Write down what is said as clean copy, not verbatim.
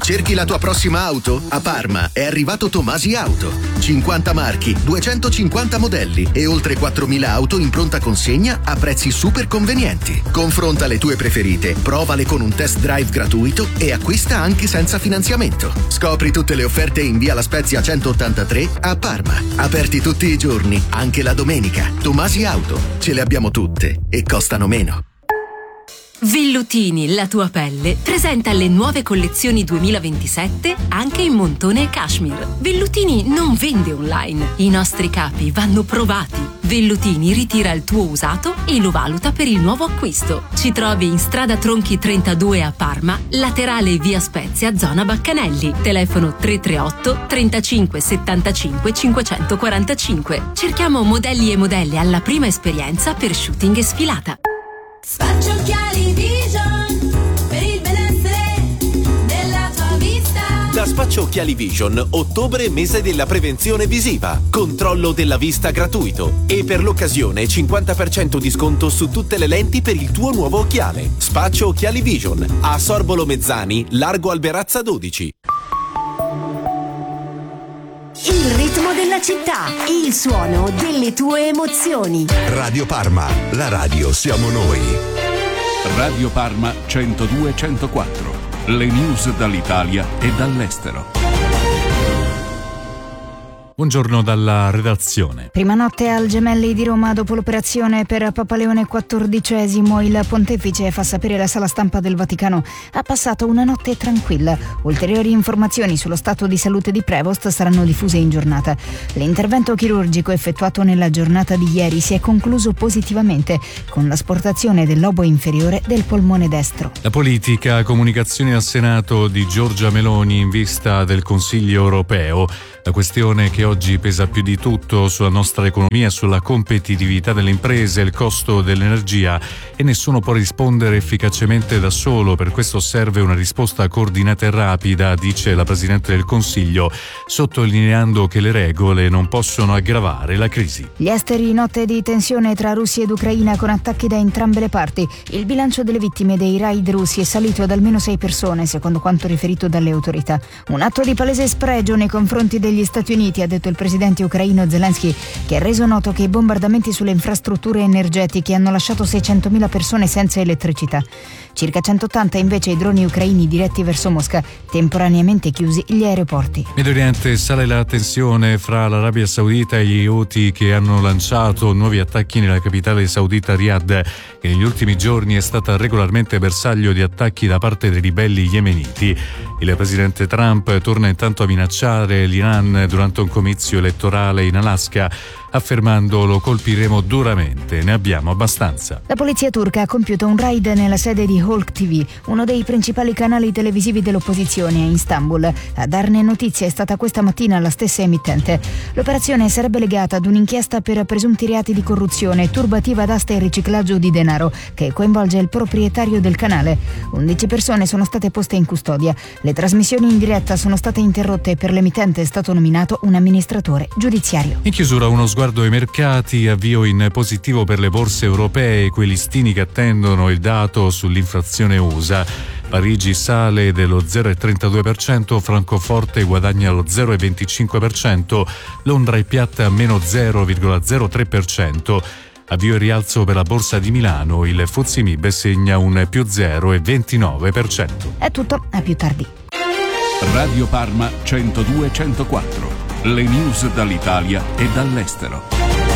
Cerchi la tua prossima auto? A Parma è arrivato Tomasi Auto. 50 marchi, 250 modelli e oltre 4.000 auto in pronta consegna a prezzi super convenienti. Confronta le tue preferite, provale con un test drive gratuito e acquista anche senza finanziamento. Scopri tutte le offerte in via La Spezia 183 a Parma. Aperti tutti i giorni, anche la domenica. Tomasi Auto. Ce le abbiamo tutte e costano meno. Vellutini, la tua pelle, presenta le nuove collezioni 2027 anche in montone e cashmere. Vellutini non vende online, i nostri capi vanno provati. Vellutini ritira il tuo usato e lo valuta per il nuovo acquisto. Ci trovi in strada Tronchi 32 a Parma, laterale via Spezia, zona Baccanelli. Telefono 338 35 75 545. Cerchiamo modelli e modelle alla prima esperienza per shooting e sfilata. Spaccio Occhiali Vision per il benessere della tua vista. Da Spaccio Occhiali Vision, ottobre mese della prevenzione visiva. Controllo della vista gratuito. E per l'occasione 50% di sconto su tutte le lenti per il tuo nuovo occhiale. Spaccio Occhiali Vision. A Sorbolo Mezzani, Largo Alberazza 12. Il ritmo della città, il suono delle tue emozioni. Radio Parma, la radio siamo noi. Radio Parma 102-104, le news dall'Italia e dall'estero. Buongiorno dalla redazione. Prima notte al Gemelli di Roma dopo l'operazione per Papa Leone XIV. Il pontefice, fa sapere la sala stampa del Vaticano, ha passato una notte tranquilla. Ulteriori informazioni sullo stato di salute di Prevost saranno diffuse in giornata. L'intervento chirurgico effettuato nella giornata di ieri si è concluso positivamente con l'asportazione del lobo inferiore del polmone destro. La politica, comunicazioni al Senato di Giorgia Meloni in vista del Consiglio europeo. La questione che oggi pesa più di tutto sulla nostra economia, sulla competitività delle imprese, il costo dell'energia, e nessuno può rispondere efficacemente da solo. Per questo serve una risposta coordinata e rapida, dice la Presidente del Consiglio, sottolineando che le regole non possono aggravare la crisi. Gli esteri, notte di tensione tra Russia ed Ucraina con attacchi da entrambe le parti. Il bilancio delle vittime dei raid russi è salito ad almeno 6 persone, secondo quanto riferito dalle autorità. Un atto di palese spregio nei confronti degli Stati Uniti, ha detto il presidente ucraino Zelensky, che ha reso noto che i bombardamenti sulle infrastrutture energetiche hanno lasciato 600.000 persone senza elettricità. Circa 180 invece i droni ucraini diretti verso Mosca, temporaneamente chiusi gli aeroporti. Medio Oriente, sale la tensione fra l'Arabia Saudita e gli Houthi, che hanno lanciato nuovi attacchi nella capitale saudita Riyadh, che negli ultimi giorni è stata regolarmente bersaglio di attacchi da parte dei ribelli yemeniti. Il presidente Trump torna intanto a minacciare l'Iran durante un comizio elettorale in Alaska, affermando: lo colpiremo duramente, ne abbiamo abbastanza. La polizia turca ha compiuto un raid nella sede di Halk TV, uno dei principali canali televisivi dell'opposizione a Istanbul. A darne notizia è stata questa mattina la stessa emittente. L'operazione sarebbe legata ad un'inchiesta per presunti reati di corruzione, turbativa d'asta e riciclaggio di denaro, che coinvolge il proprietario del canale. 11 persone sono state poste in custodia. Le trasmissioni in diretta sono state interrotte e per l'emittente è stato nominato un amministratore giudiziario. In chiusura uno sguardo ai mercati, avvio in positivo per le borse europee, quei listini che attendono il dato sull'inflazione USA. Parigi sale dello 0,32%, Francoforte guadagna lo 0,25%, Londra è piatta a meno 0,03%. Avvio e rialzo per la borsa di Milano, il FTSE MIB segna un più 0,29%. È tutto, a più tardi. Radio Parma 102-104, le news dall'Italia e dall'estero.